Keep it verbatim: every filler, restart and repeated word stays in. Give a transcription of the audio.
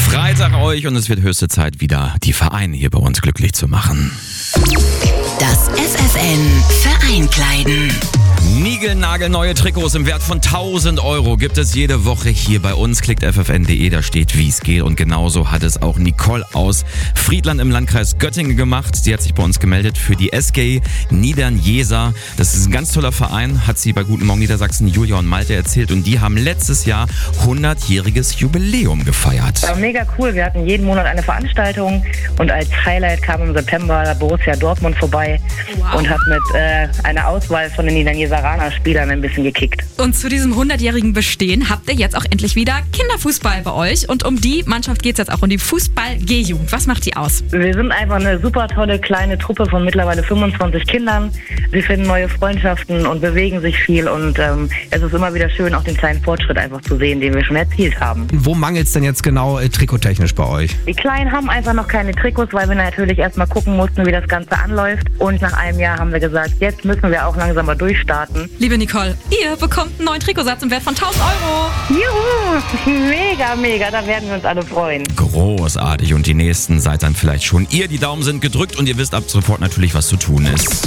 Freitag euch und es wird höchste Zeit, wieder die Vereine hier bei uns glücklich zu machen. Das F F N Vereinkleiden. Niegelnagelneue Trikots im Wert von tausend Euro gibt es jede Woche hier bei uns. Klickt f f n punkt d e, da steht, wie es geht. Und genauso hat es auch Nicole aus Friedland im Landkreis Göttingen gemacht. Sie hat sich bei uns gemeldet für die S G Niedernjeser. Das ist ein ganz toller Verein, hat sie bei Guten Morgen Niedersachsen Julia und Malte erzählt. Und die haben letztes Jahr hundertjähriges Jubiläum gefeiert. War mega cool. Wir hatten jeden Monat eine Veranstaltung und als Highlight kam im September Borussia Dortmund vorbei. Wow. Und hat mit äh, einer Auswahl von den Niederjeseraner Spielern ein bisschen gekickt. Und zu diesem hundertjährigen Bestehen habt ihr jetzt auch endlich wieder Kinderfußball bei euch. Und um die Mannschaft geht es jetzt auch, um die Fußball-G-Jugend. Was macht die aus? Wir sind einfach eine super tolle kleine Truppe von mittlerweile fünfundzwanzig Kindern. Sie finden neue Freundschaften und bewegen sich viel. Und ähm, es ist immer wieder schön, auch den kleinen Fortschritt einfach zu sehen, den wir schon erzielt haben. Wo mangelt es denn jetzt genau äh, trikottechnisch bei euch? Die Kleinen haben einfach noch keine Trikots, weil wir natürlich erstmal gucken mussten, wie das Ganze anläuft. Und nach einem Jahr haben wir gesagt, jetzt müssen wir auch langsam mal durchstarten. Liebe Nicole, ihr bekommt einen neuen Trikotsatz im Wert von tausend Euro. Juhu, mega, mega, da werden wir uns alle freuen. Großartig, und die nächsten seid dann vielleicht schon ihr. Die Daumen sind gedrückt und ihr wisst ab sofort natürlich, was zu tun ist.